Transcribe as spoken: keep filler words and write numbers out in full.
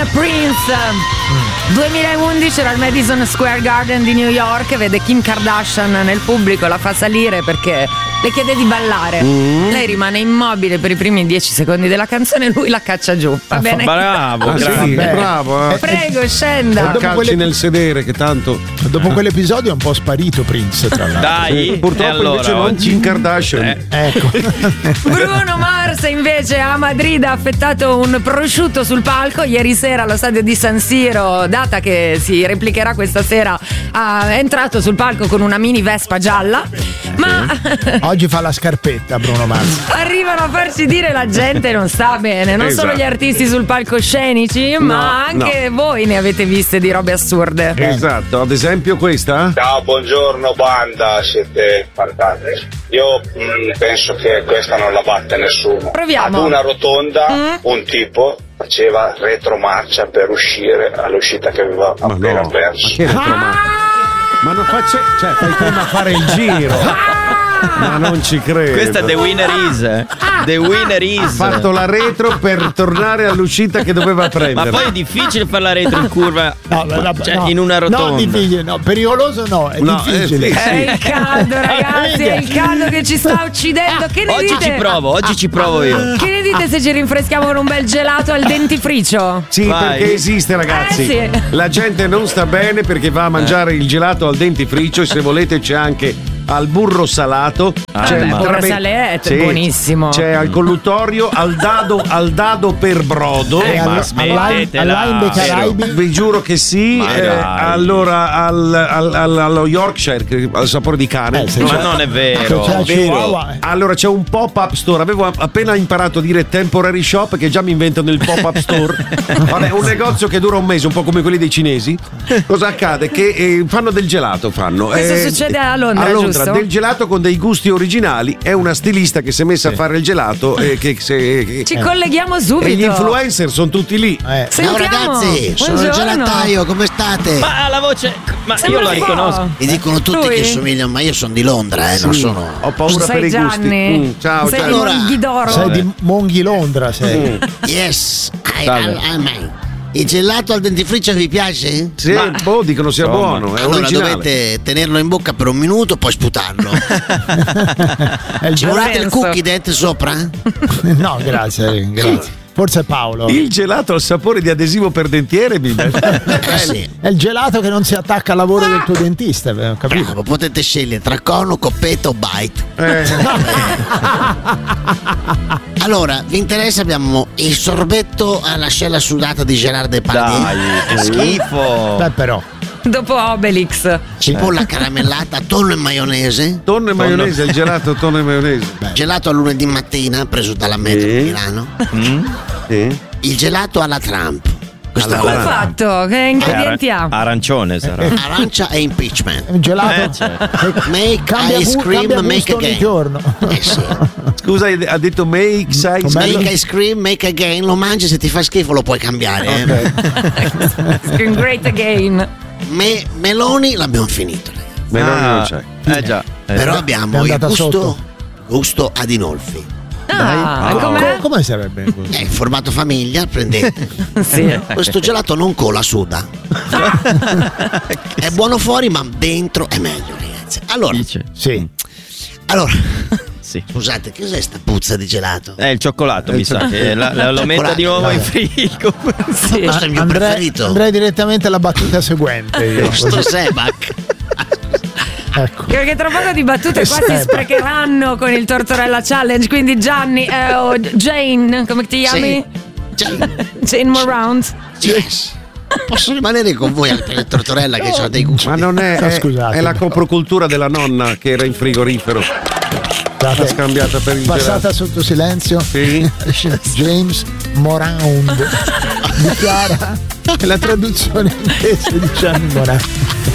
Prince. duemilaundici era al Madison Square Garden di New York, vede Kim Kardashian nel pubblico, la fa salire perché le chiede di ballare. Mm. Lei rimane immobile per i primi dieci secondi della canzone e lui la caccia giù. Va bene? Bravo, ah, sì, bravo. Eh. Prego, scenda. Calci quelle... nel sedere che tanto. Dopo quell'episodio è un po' sparito Prince, tra l'altro. Dai, eh, purtroppo allora, invece non oggi... Kim Kardashian. Eh. Ecco. Bruno Mars invece a Madrid ha affettato un prosciutto sul palco ieri sera allo stadio di San Siro, data che si replicherà questa sera. Ha entrato sul palco con una mini Vespa gialla, ma oggi fa la scarpetta Bruno Mars. Arrivano a farci dire la gente non sta bene, non esatto. solo gli artisti sul palcoscenici, no, ma anche no. Voi ne avete viste di robe assurde. Esatto, ad esempio questa. Ciao, buongiorno banda, siete fantastici. Io mh, penso che questa non la batte nessuno. Proviamo. Ad una rotonda mm. un tipo faceva retromarcia per uscire all'uscita che aveva ma appena no, perso. Ma che retromarcia? Ah! Ma non faccia, cioè fai prima a fare il giro. Ma non ci credo. Questa è The Winner Is. The Winner Is. Ha fatto la retro per tornare all'uscita che doveva prendere. Ma poi è difficile fare la retro in curva. No, la, la, cioè, no, in una rotonda. No, difficile, no, pericoloso no, è no, difficile. Eh, sì, È sì. il caldo, ragazzi, è il caldo che ci sta uccidendo. Che ne Oggi dite? ci provo, oggi ci provo io. Che ne dite se ci rinfreschiamo con un bel gelato al dentifricio? Sì, Vai. perché esiste, ragazzi. Eh, sì. La gente non sta bene perché va a mangiare il gelato al dentifricio e se volete c'è anche al burro salato. Ah, c'è beh, il burro trabe- salette, sì, buonissimo. C'è al colluttorio, al dado, al dado per brodo. Eh, ma Al- smettetela. all'Ain dei Caraibi. Vi giuro che sì. Ma eh, dai. allora al, al, al- allo Yorkshire, che- al sapore di cane. Eh, se Ma c'è- non è se vero. c'è la Chihuahua, eh. Allora c'è un pop-up store. Avevo appena imparato a dire temporary shop, che già mi inventano il pop-up store. Vabbè, un negozio che dura un mese, un po' come quelli dei cinesi. Cosa accade? Che eh, fanno del gelato. Fanno. Questo eh, succede a Londra, a Londra, giusto? del gelato con dei gusti originali. È una stilista che si è messa a fare il gelato. E che, se, che- Ci colleghiamo subito. e gli influencer sono tutti lì. Eh. Sentiamo. Ciao ragazzi, sono il Buongiorno. gelataio, come state? Ma la voce. Ma Sembra io la un po'. riconosco. Mi dicono tutti Lui? che somigliano, ma io sono di Londra, eh, non sono. Ho paura Sei per i gusti. Gianni. Mm, ciao, sei ciao. di Allora, Monghidoro. Sei di Monghi Londra, sei. Yes, I, Salve. I, I mean. Il gelato al dentifricio vi piace? Sì, boh, dicono sia Insomma. buono. È Allora originale. dovete tenerlo in bocca per un minuto, poi sputarlo. È il Ci gelato. volete il cookie dentro sopra? No, grazie, grazie. Forse è Paolo. Il gelato al sapore di adesivo per dentiere, mi Eh sì. È il gelato che non si attacca al lavoro del tuo dentista, eh, ho capito? Bravo, potete scegliere tra cono, coppetta o bite. eh, Allora, vi interessa? Abbiamo il sorbetto all'ascella sudata di Gerard Depardieu. Dai, che schifo. Beh, però. Dopo Obelix. Cipolla caramellata, tonno e maionese. tonno e maionese, il gelato tonno e maionese. Gelato a lunedì mattina, preso dalla metro Sì. di Milano. Sì. Il gelato alla Trump. Questo Alla è Come è fatto? Che ingredienti ha? Arancione sarà. arancia e impeachment. È un gelato Eh, certo. che Make cambia, ice gu- cream, cambia make gusto ogni again. giorno. Eh sì. Scusa, ha detto make size. Com'è? Make ice cream, make again. Lo mangi, se ti fa schifo lo puoi cambiare. eh. Scream great again. Me- meloni l'abbiamo finito, ragazzi. Meloni non c'è. Eh già. Eh, Però già. abbiamo È il andata gusto, sotto. gusto Adinolfi. Ah, Oh. com'è? Come sarebbe? È in formato famiglia, prendete. Sì. Questo gelato non cola, suda. È buono fuori, ma dentro è meglio, ragazzi. Allora, Dice. Sì. allora Sì. scusate, che cos'è sta puzza di gelato? È il cioccolato, mi sa che la- la- lo metta di nuovo in frigo. Sì. Questo è il mio Andrei, preferito. andrei direttamente alla battuta seguente. Io. Questo Sebac. Ecco. Perché tra poco di battute qua si Step. sprecheranno con il Tortorella Challenge. Quindi Gianni eh, o Jane, come ti chiami? Cioè, Jane Morant. yes. Posso rimanere con voi al per il Tortorella che ho dei gusti. Ma non è, No, è, scusate. è la coprocultura della nonna che era in frigorifero. Scusate, L'ha scambiata per il passata gelato. sotto silenzio. Sì. James Morand dichiara la traduzione inglese di Gianni Morand.